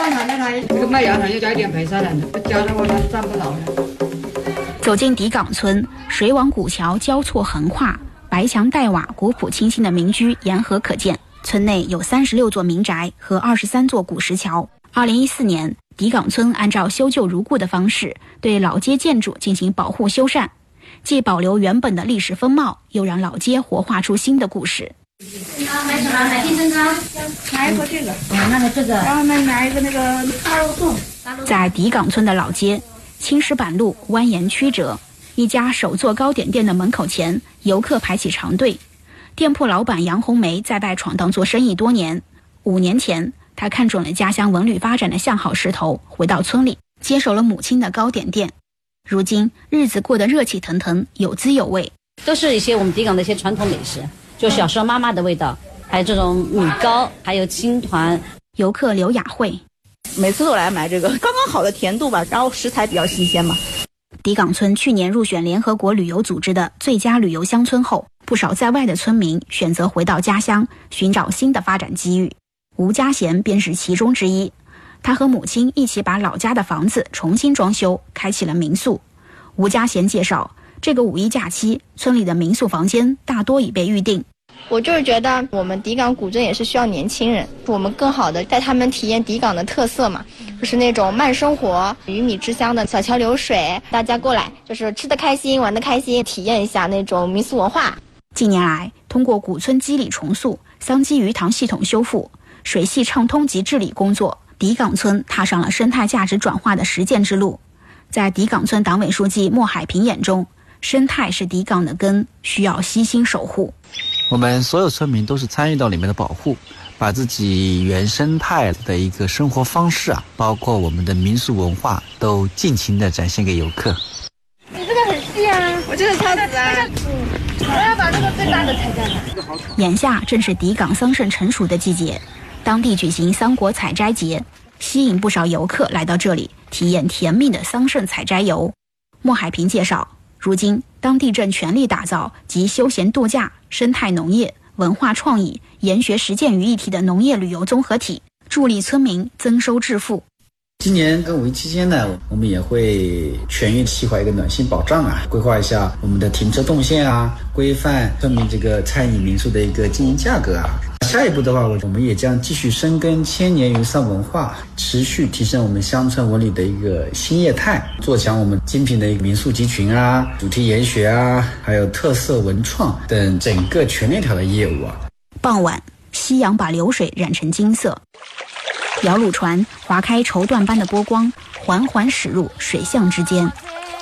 晚上呢，他这个买药上又加一点配沙兰的，加的话他长不老了。 走进底岗村，水网古桥交错横跨，白墙黛瓦、古朴清新的民居沿河可见。村内有36座民宅和23座古石桥。2014年，底岗村按照修旧如故的方式，对老街建筑进行保护修缮，既保留原本的历史风貌，又让老街活化出新的故事。 买什么？买金针糕？ 买一个这个， 那个这个， 然后买一个那个大肉粽。 在底岗村的老街，青石板路蜿蜒曲折，一家手做糕点店的门口前，游客排起长队。店铺老板杨红梅在外闯荡做生意多年，5年前，她看准了家乡文旅发展的向好势头，回到村里接手了母亲的糕点店。如今日子过得热气腾腾，有滋有味， 都是一些我们底岗的一些传统美食，就小时候妈妈的味道，还有这种米糕，还有青团。 游客刘雅慧每次都来买这个，刚刚好的甜度吧，然后食材比较新鲜嘛。 底岗村去年入选联合国旅游组织的最佳旅游乡村后，不少在外的村民选择回到家乡，寻找新的发展机遇。吴家贤便是其中之一。他和母亲一起把老家的房子重新装修，开启了民宿。吴家贤介绍，这个5一假期，村里的民宿房间大多已被预定。 我就是觉得我们底岗古镇也是需要年轻人，我们更好的带他们体验底岗的特色嘛，就是那种慢生活、鱼米之乡的小桥流水，大家过来就是吃得开心、玩得开心，体验一下那种民俗文化。 近年来，通过古村基理重塑、桑基鱼塘系统修复、水系畅通及治理工作，底岗村踏上了生态价值转化的实践之路。在底岗村党委书记莫海平眼中，生态是底岗的根，需要悉心守护。 我们所有村民都是参与到里面的保护，把自己原生态的一个生活方式包括我们的民俗文化都尽情的展现给游客。 你这个很细啊，我这个超值啊。我要把这个最大的采摘了。 眼下正是底岗桑葚成熟的季节，当地举行桑果采摘节，吸引不少游客来到这里体验甜蜜的桑葚采摘游。莫海平介绍，如今当地正全力打造集休闲度假、生态农业、文化创意、研学实践于一体的农业旅游综合体，助力村民增收致富。 今年跟5一期间呢，我们也会全域细化一个暖心保障规划一下我们的停车动线规范村民这个餐饮民宿的一个经营价格下一步的话，我们也将继续深耕千年云桑文化，持续提升我们乡村文旅的一个新业态，做强我们精品的一个民宿集群主题研学还有特色文创等整个全链条的业务傍晚，夕阳把流水染成金色，摇橹船划开绸缎般的波光，缓缓驶入水巷之间。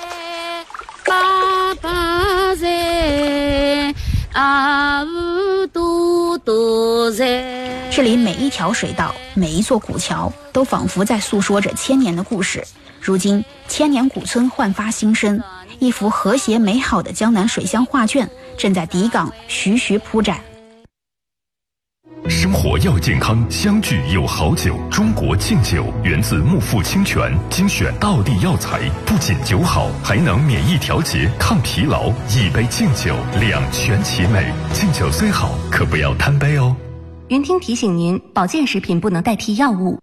这里每一条水道，每一座古桥，都仿佛在诉说着千年的故事。如今，千年古村焕发新生，一幅和谐美好的江南水乡画卷正在底岗徐徐铺展。 生活要健康，相聚有好酒。中国敬酒源自木富清泉，精选道地药材，不仅酒好，还能免疫调节、抗疲劳。一杯敬酒，两全其美。敬酒虽好，可不要贪杯哦。 云听提醒您，保健食品不能代替药物。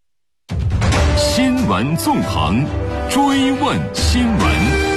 新闻纵横，追问新闻。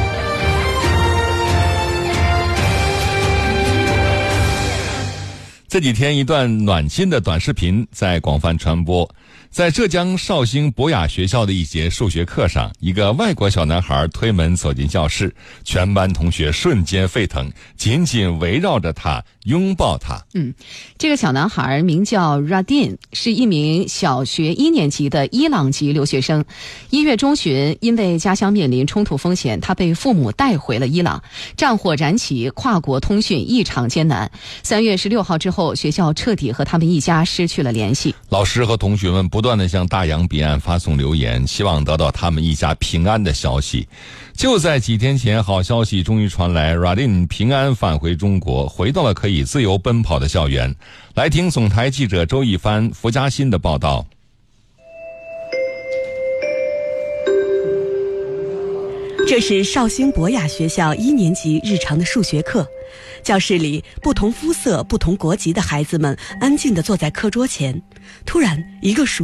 这几天一段暖心的短视频在广泛传播。在浙江绍兴博雅学校的一节数学课上，一个外国小男孩推门走进教室，全班同学瞬间沸腾，紧紧围绕着他，拥抱他。 这个小男孩名叫 Radin， 是一名小学1年级的伊朗籍留学生。1月中旬，因为家乡面临冲突风险，他被父母带回了伊朗。战火燃起，跨国通讯异常艰难。3月16号之后，学校彻底和他们一家失去了联系。 老师和同学们不断地向大洋彼岸发送留言，希望得到他们一家平安的消息。就在几天前，好消息终于传来， Radin 平安返回中国，回到了可以自由奔跑的校园。来听总台记者周一帆、福嘉欣的报道。 这是绍兴博雅学校1年级日常的数学课。教室里不同肤色、不同国籍的孩子们安静地坐在课桌前。突然，一个